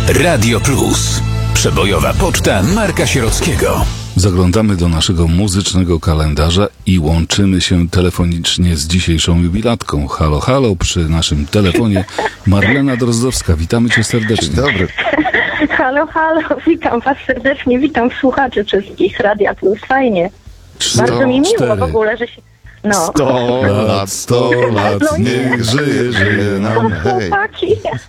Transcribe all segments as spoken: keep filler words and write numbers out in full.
Radio Plus. Przebojowa poczta Marka Sierockiego. Zaglądamy do naszego muzycznego kalendarza i łączymy się telefonicznie z dzisiejszą jubilatką. Halo, halo, przy naszym telefonie Marlena Drozdowska. Witamy cię serdecznie. Dzień dobry. Halo, halo, witam was serdecznie, witam słuchaczy wszystkich Radia Plus, fajnie. Bardzo mi miło w ogóle, że się... No. Sto lat, sto lat, niech żyje, żyje nam, hej. Chłopaki,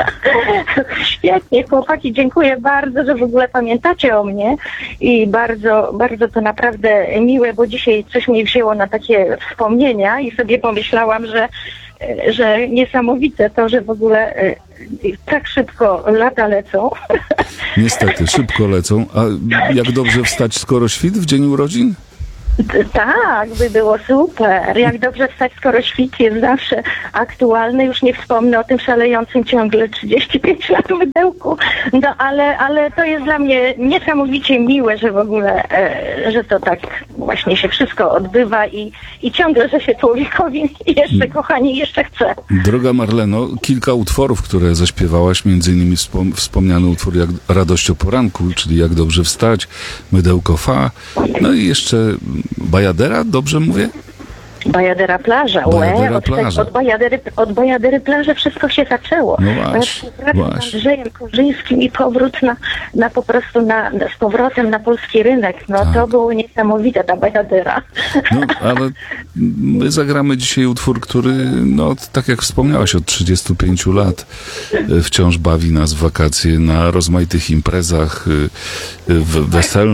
świetnie, chłopaki, dziękuję bardzo, że w ogóle pamiętacie o mnie i bardzo, bardzo to naprawdę miłe, bo dzisiaj coś mnie wzięło na takie wspomnienia i sobie pomyślałam, że, że niesamowite to, że w ogóle tak szybko lata lecą. Niestety, szybko lecą. A jak dobrze wstać skoro świt w dzień urodzin? Tak, by było super. Jak dobrze wstać, skoro świt jest zawsze aktualny. Już nie wspomnę o tym szalejącym ciągle trzydzieści pięć lat mydełku. No ale, ale to jest dla mnie niesamowicie miłe, że w ogóle, e, że to tak właśnie się wszystko odbywa i, i ciągle, że się człowiekowi jeszcze, kochani, jeszcze chce. Droga Marleno, kilka utworów, które zaśpiewałaś, między innymi wspom- wspomniany utwór jak Radość o poranku, czyli Jak dobrze wstać, Mydełko fa, no i jeszcze Bajadera, dobrze mówię? Bajadera plaża. Bajadera Łe, od, plaża. Od, bajadery, od Bajadery plaży wszystko się zaczęło. No właśnie, Praca z właśnie. Andrzejem Korzyńskim i powrót na, na po prostu na, na, z powrotem na polski rynek. No Tak. to było niesamowite, ta Bajadera. No, ale my zagramy dzisiaj utwór, który, no, tak jak wspomniałaś, od trzydziestu pięciu lat e, wciąż bawi nas w wakacje na rozmaitych imprezach e, w-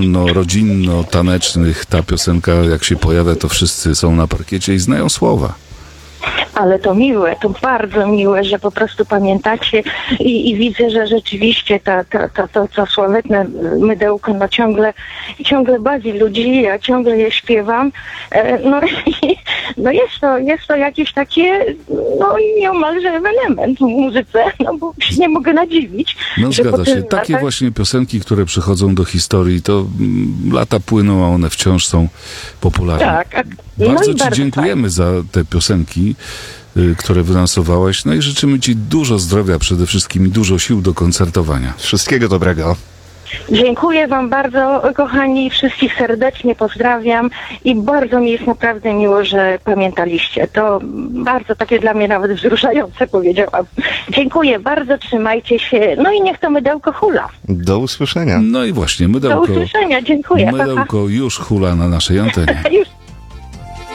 weselno-rodzinno-tanecznych. Ta piosenka, jak się pojawia, to wszyscy są na parkiecie i znają słowa. Ale to miłe, to bardzo miłe, że po prostu pamiętacie i, i widzę, że rzeczywiście ta, ta, ta, to, to sławetne mydełko no ciągle, ciągle bawi ludzi, ja ciągle je śpiewam. E, no i no jest to, jest to jakieś takie, no nieomalże ewenement w muzyce, no bo się nie mogę nadziwić. No że po zgadza się. tylu Takie latach- właśnie piosenki, które przychodzą do historii, to mm, lata płyną, a one wciąż są popularne. Tak, a- no Bardzo i Ci bardzo dziękujemy za te piosenki, y, które wylansowałaś. No i życzymy Ci dużo zdrowia przede wszystkim i dużo sił do koncertowania. Wszystkiego dobrego. Dziękuję wam bardzo, kochani, wszystkich serdecznie pozdrawiam i bardzo mi jest naprawdę miło, że pamiętaliście. To bardzo takie dla mnie nawet wzruszające, powiedziałam. Dziękuję bardzo, trzymajcie się, no i niech to mydełko hula. Do usłyszenia. No i właśnie, Do mydełko, usłyszenia, dziękuję. Pa, pa. mydełko już hula na naszej antenie. Już